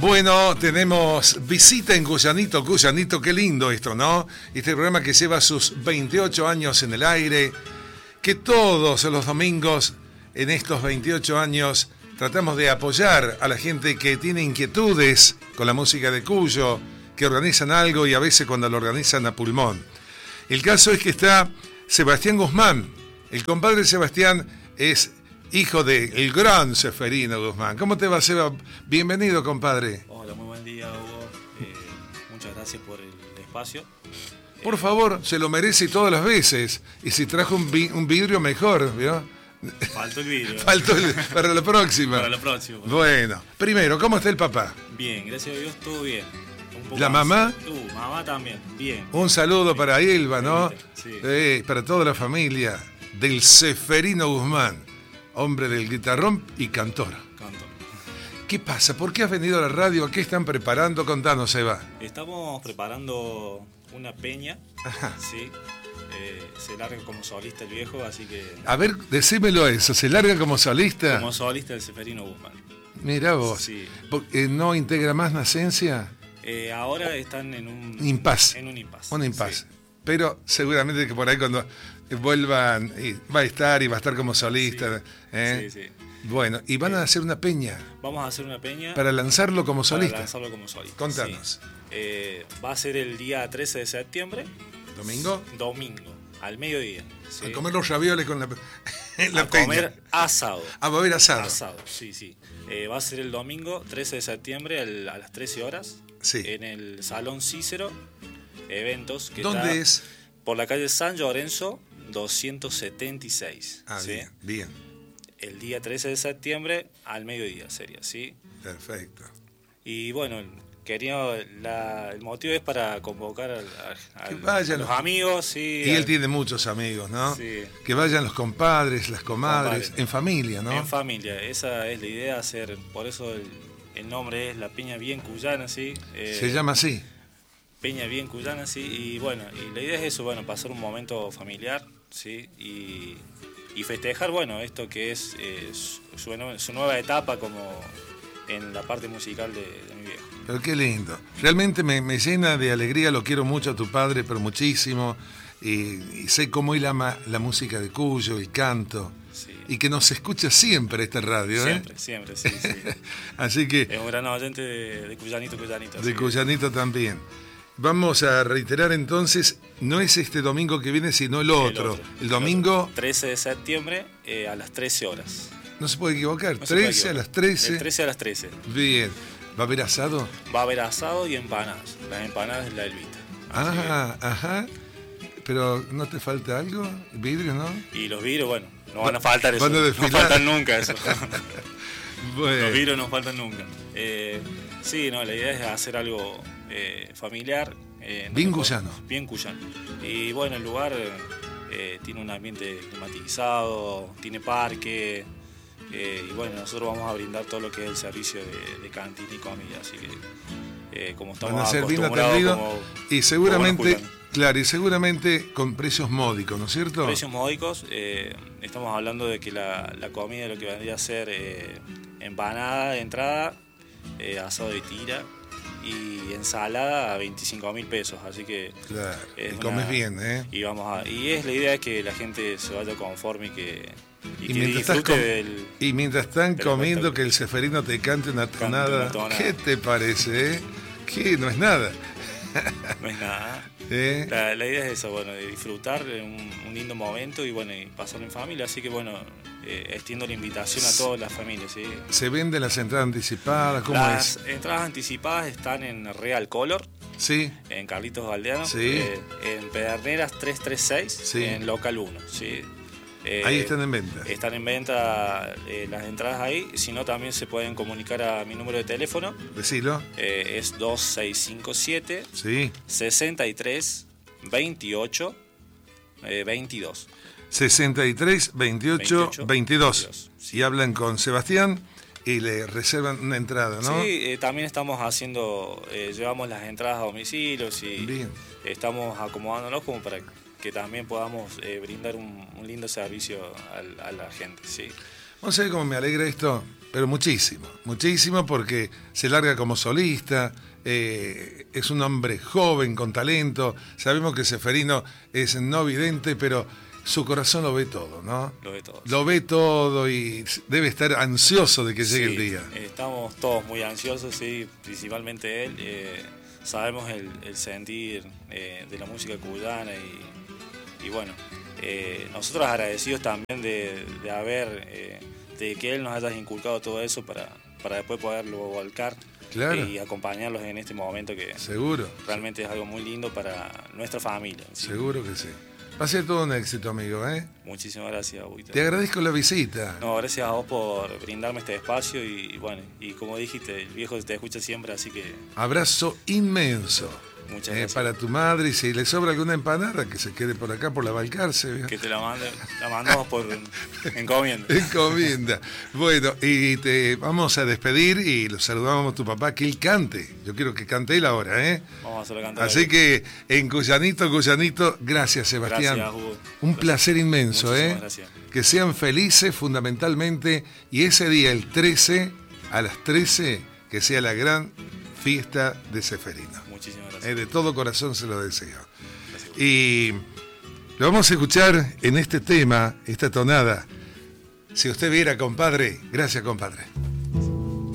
Bueno, tenemos visita en Cuyanito. Cuyanito, qué lindo esto, ¿no? Este programa que lleva sus 28 años en el aire, que todos los domingos, en estos 28 años, tratamos de apoyar a la gente que tiene inquietudes con la música de Cuyo, que organizan algo y a veces cuando lo organizan a pulmón. El caso es que está Sebastián Guzmán. El compadre Sebastián es hijo del gran Seferino Guzmán. ¿Cómo te va, Seba? Bienvenido, compadre. Hola, muy buen día, Hugo. Muchas gracias por el espacio. Por favor, se lo merece todas las veces. Y si trajo un vidrio, mejor, ¿vio? Faltó el vidrio. Para la próxima. Para la próxima. Bueno, primero, ¿cómo está el papá? Bien, gracias a Dios, todo bien. ¿La mamá? Mamá también, bien. Un saludo para Ilva, ¿no? Sí. Para toda la familia del Seferino Guzmán, hombre del guitarrón y cantor. ¿Qué pasa? ¿Por qué has venido a la radio? ¿Qué están preparando? Contanos, Eva. Estamos preparando una peña. Ajá. Sí. Se larga como solista el viejo, así que... A ver, decímelo eso. ¿Se larga como solista? Como solista del Seferino Guzmán. Mirá vos. Sí. ¿No integra más Nacencia? Ahora están en un impasse. En un impasse. Un impasse. Sí. Pero seguramente que por ahí cuando vuelvan va a estar como solista. Sí, sí. Bueno, y van a hacer una peña. Vamos a hacer una peña. Para lanzarlo como solista. Para lanzarlo como solista. Contanos. Sí. Va a ser el día 13 de septiembre. ¿Domingo? Domingo, al mediodía. ¿Sí? A comer los ravioles con la a peña. Comer asado. A beber asado. Asado, sí, sí. Va a ser el domingo 13 de septiembre a las 13 horas. Sí. En el Salón Cícero, eventos. Que ¿Dónde es? Por la calle San Lorenzo, 276. Ah, ¿sí? bien. El día 13 de septiembre al mediodía sería, ¿sí? Perfecto. Y bueno, el motivo es para convocar a los amigos. ¿sí? Y él tiene muchos amigos, ¿no? Sí. Que vayan los compadres, las comadres, en familia, ¿no? En familia, esa es la idea, por eso el nombre es la Peña Bien Cuyana, ¿sí? Se llama así. Peña Bien Cuyana, sí, y bueno, y la idea es eso, bueno, pasar un momento familiar, ¿sí? Y festejar, bueno, esto que es su nueva etapa como en la parte musical de mi viejo. Pero qué lindo. Realmente me llena de alegría, lo quiero mucho a tu padre, pero muchísimo, y sé cómo él ama la música de Cuyo y canto. Sí. Y que nos escucha siempre esta radio, Siempre, sí. Así que... Es un gran oyente de Cuyanito. De Cuyanito también. Vamos a reiterar entonces, no es este domingo que viene, sino el otro. El domingo... 13 de septiembre a las 13 horas. No se puede equivocar, No 13 a las 13. El 13 a las 13. Bien. ¿Va a haber asado? Va a haber asado y empanadas. Las empanadas de la Elvita. Ajá. Pero ¿no te falta algo? ¿Vidrio, no? Y los vidrios, bueno, no van a faltar eso. Van a desfilar. No faltan nunca eso. Bueno. Los vidrios no faltan nunca. Sí, no, la idea es hacer algo familiar. Bien cuyano. Bien cuyano. Y bueno, el lugar tiene un ambiente climatizado, tiene parque. Y bueno, nosotros vamos a brindar todo lo que es el servicio de cantina y comida. Así que, como estamos van a ser bien acostumbrados atendidos y seguramente con precios módicos, ¿no es cierto? Precios módicos. Estamos hablando de que la comida, lo que vendría a ser empanada de entrada, asado de tira y ensalada a 25.000 pesos, así que claro, y comes bien, y es la idea es que la gente se vaya conforme y que mientras están comiendo que el Seferino te cante una tonada, ¿qué te parece? Que no es nada. No es nada. La idea es eso, bueno, de disfrutar un lindo momento y bueno, y pasarlo en familia, así que bueno, extiendo la invitación a todas las familias, ¿sí? ¿Se venden las entradas anticipadas? ¿Cómo las es? Entradas anticipadas están en Real Color, sí, en Carlitos Galdeano, sí, en Pederneras 336, sí, en Local 1, ¿sí? Ahí están en venta. Están en venta las entradas ahí, si no también se pueden comunicar a mi número de teléfono. Decilo. Es 2657 sí, 63 28 22. 63 28 22. Sí. Y hablan con Sebastián y le reservan una entrada, ¿no? Sí, también estamos llevamos las entradas a domicilios y bien, estamos acomodándonos como para que también podamos brindar un lindo servicio a la gente, sí. ¿Vos sabés cómo me alegra esto? pero muchísimo, muchísimo, porque se larga como solista, es un hombre joven, con talento. Sabemos que Ceferino es no vidente, pero su corazón lo ve todo, ¿no? Lo ve todo. Lo ve todo y debe estar ansioso de que llegue el día. Estamos todos muy ansiosos, sí, principalmente él. Sabemos el sentir de la música cubana y bueno, nosotros agradecidos también de haber, de que él nos haya inculcado todo eso para después poderlo volcar. Claro. Y acompañarlos en este momento que seguro realmente es algo muy lindo para nuestra familia, ¿sí? Seguro que sí. Va a ser todo un éxito, amigo, ¿eh? Muchísimas gracias, Huguito. Te agradezco la visita. No, gracias a vos por brindarme este espacio y bueno, y como dijiste, el viejo te escucha siempre, así que... Abrazo inmenso. Muchas gracias. Para tu madre, y si le sobra alguna empanada, que se quede por acá, por la Balcarce. Que te la mandamos por encomienda. Encomienda. Bueno, y te vamos a despedir y lo saludamos a tu papá, que él cante. Yo quiero que cante él ahora, ¿eh? Vamos a hacerlo cantar. Así que en Cuyanito, gracias, Sebastián. Gracias, Hugo. Un placer inmenso, Muchísimas gracias. Que sean felices fundamentalmente, y ese día, el 13, a las 13, que sea la gran fiesta de Ceferino. Muchísimas gracias. De todo corazón se lo deseo. Gracias. Y lo vamos a escuchar en este tema, esta tonada. Si usted viera, compadre. Gracias, compadre.